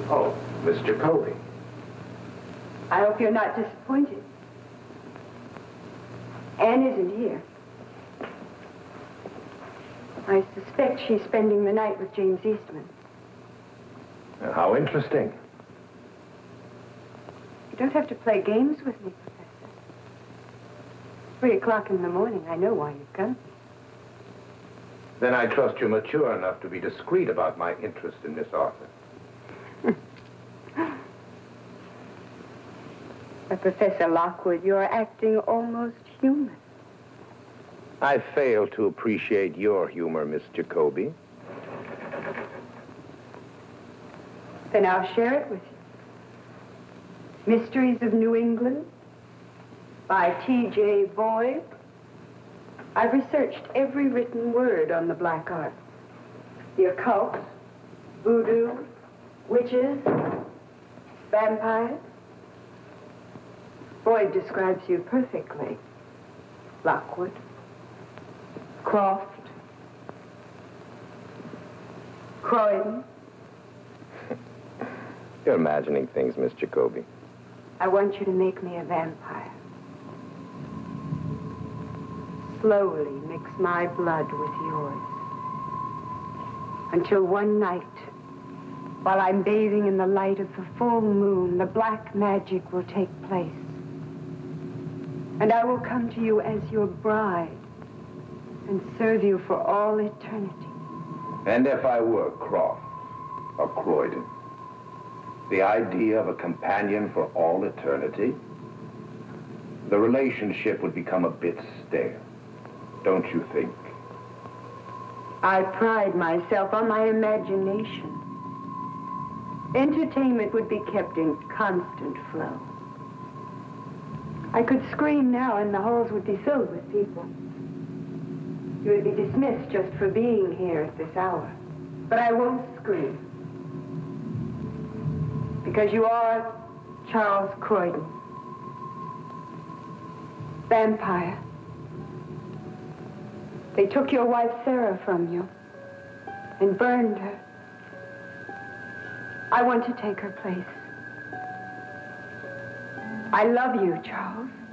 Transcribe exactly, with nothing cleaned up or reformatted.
Oh, Miss Jacoby. I hope you're not disappointed. Anne isn't here. I suspect she's spending the night with James Eastman. Uh, how interesting. You don't have to play games with me, Professor. Three o'clock in the morning, I know why you've come. Then I trust you're mature enough to be discreet about my interest in Miss Arthur. But Professor Lockwood, you're acting almost human. I fail to appreciate your humor, Miss Jacoby. Then I'll share it with you. Mysteries of New England by T J Boyd. I've researched every written word on the black art. The occult, voodoo, witches, vampires. Boyd describes you perfectly. Lockwood, Croft, Croydon. You're imagining things, Miss Jacoby. I want you to make me a vampire. Slowly mix my blood with yours. Until one night, while I'm bathing in the light of the full moon, the black magic will take place. And I will come to you as your bride and serve you for all eternity. And if I were Croft or Croydon, the idea of a companion for all eternity, the relationship would become a bit stale, don't you think? I pride myself on my imagination. Entertainment would be kept in constant flow. I could scream now and the halls would be filled with people. You would be dismissed just for being here at this hour. But I won't scream. Because you are Charles Croydon. Vampire. They took your wife Sarah from you and burned her. I want to take her place. I love you, Charles.